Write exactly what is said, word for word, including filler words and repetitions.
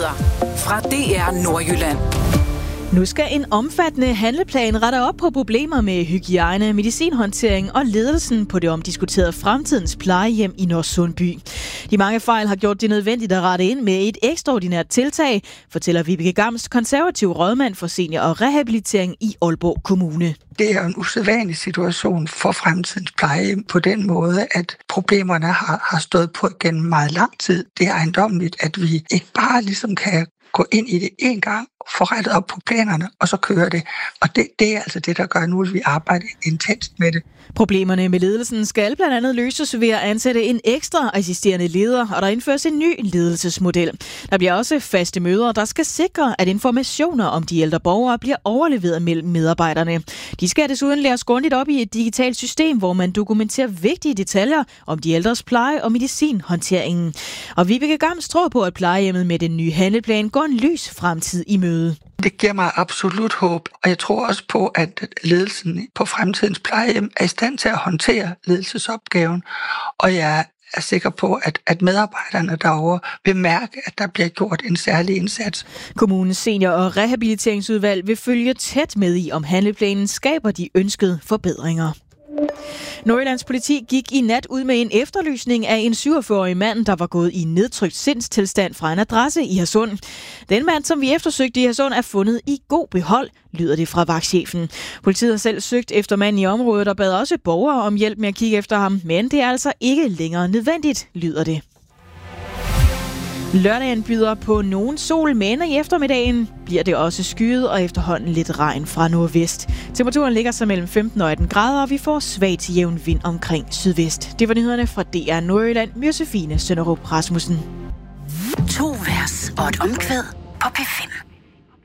Nyheder fra D R Nordjylland. Nu skal en omfattende handleplan rette op på problemer med hygiejne, medicinhåndtering og ledelsen på det omdiskuterede fremtidens plejehjem i Nørresundby. De mange fejl har gjort det nødvendigt at rette ind med et ekstraordinært tiltag, fortæller Vibeke Gams, konservativ rådmand for senior- og rehabilitering i Aalborg Kommune. Det er en usædvanlig situation for fremtidens plejehjem på den måde, at problemerne har, har stået på gennem meget lang tid. Det er ejendommeligt, at vi ikke bare ligesom kan gå ind i det en gang, få rettet op på planerne, og så køre det. Og det, det er altså det, der gør nu, at vi arbejder intenst med det. Problemerne med ledelsen skal blandt andet løses ved at ansætte en ekstra assisterende leder, og der indføres en ny ledelsesmodel. Der bliver også faste møder, der skal sikre, at informationer om de ældre borgere bliver overleveret mellem medarbejderne. De skal desuden læres grundigt op i et digitalt system, hvor man dokumenterer vigtige detaljer om de ældres pleje og medicinhåndteringen. Og Vibeke Gams tror på, at plejehjemmet med den nye handleplan går en lys fremtid i møde. Det giver mig absolut håb, og jeg tror også på, at ledelsen på fremtidens plejehjem er i stand til at håndtere ledelsesopgaven, og jeg er sikker på, at, at medarbejderne derovre vil mærke, at der bliver gjort en særlig indsats. Kommunens senior- og rehabiliteringsudvalg vil følge tæt med i, om handleplanen skaber de ønskede forbedringer. Nordjyllands politi gik i nat ud med en efterlysning af en syvogfyrre-årig mand, der var gået i nedtrykt sindstilstand fra en adresse i Hadsund. Den mand, som vi eftersøgte i Hadsund, er fundet i god behold, lyder det fra vagtchefen. Politiet har selv søgt efter manden i området og bad også borgere om hjælp med at kigge efter ham, men det er altså ikke længere nødvendigt, lyder det. Lørdagen byder på nogen sol, men i eftermiddagen bliver det også skyet og efterhånden lidt regn fra nordvest. Temperaturen ligger så mellem femten og atten grader, og vi får svag til jævn vind omkring sydvest. Det var nyhederne fra D R Nordjylland med Josefine Sønderup Rasmussen. To vers og et omkvæd på P fem.